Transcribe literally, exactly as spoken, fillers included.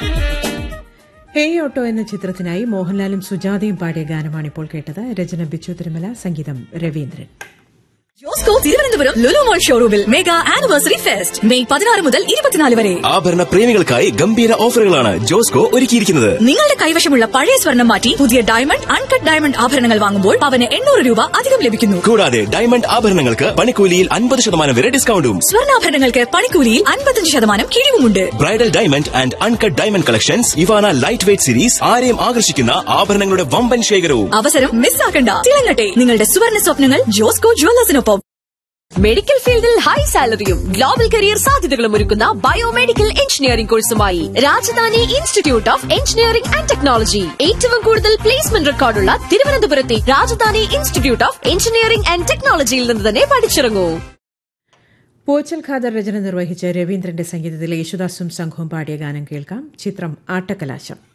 Hey auto എന്ന ചിത്രത്തിനായി മോഹൻലാലും സുജാതയും പാടിയ ഗാനമാണിപ്പോൾ കേട്ടത്. രചന ബിച്ചു തിരുമല, സംഗീതം രവീന്ദ്രൻ. ജോസ്കോ തിരുവനന്തപുരം ലുലു മോൾ ഷോറൂമിൽ മെഗാ ആനിവേഴ്സറി ഫെസ്റ്റ് മെയ് പതിനാറ് മുതൽ ഇരുപത്തിനാല് വരെ. ആഭരണ പ്രേമികൾക്കായി ഗംഭീര ഓഫറുകളാണ് ജോസ്കോ ഒരുക്കിയിരിക്കുന്നത്. നിങ്ങളുടെ കൈവശമുള്ള പഴയ സ്വർണം മാറ്റി പുതിയ ഡയമണ്ട്, അൺകട്ട് ഡയമണ്ട് ആഭരണങ്ങൾ വാങ്ങുമ്പോൾ പവന് എണ്ണൂറ് രൂപ അധികം ലഭിക്കുന്നു. കൂടാതെ ഡയമണ്ട് ആഭരണങ്ങൾക്ക് പണിക്കൂലിയിൽ അൻപത് ശതമാനം വരെ ഡിസ്കൌണ്ടും. സ്വർണ്ണാഭരണങ്ങൾക്ക് പണിക്കൂലിയിൽ അൻപത്തഞ്ച് ശതമാനം കിഴിവുമുണ്ട്. Bridal diamond and uncut diamond collections, Ivana light weight series, ആരെയും ആകർഷിക്കുന്ന ആഭരണങ്ങളുടെ വമ്പൻ ശേഖരവും. അവസരം മിസ്സാക്കണ്ട. തിളങ്ങട്ടെ നിങ്ങളുടെ സുവർണ്ണ സ്വപ്നങ്ങൾ ജോസ്കോ ജുവല്ലേഴ്സിനൊപ്പം. മെഡിക്കൽ ഫീൽഡിൽ ഹൈ സാലറിയും ഗ്ലോബൽ കരിയർ സാധ്യതകളും ഒരുക്കുന്ന biomedical engineering കോഴ്സുമായി Rajdhani institute of engineering and technology. ഏറ്റവും കൂടുതൽ പ്ലേസ്മെന്റ് റെക്കോർഡുള്ള തിരുവനന്തപുരത്തെ Rajdhani institute of engineering and ടെക്നോളജിയിൽ നിന്ന് തന്നെ പഠിച്ചിറങ്ങൂ. പോച്ചൽ ഖാദർ രചന നിർവഹിച്ച രവീന്ദ്രന്റെ സംഗീതത്തിൽ യേശുദാസും സംഘവും പാടിയ ഗാനം കേൾക്കാം. ചിത്രം ആട്ടക്കലാശം.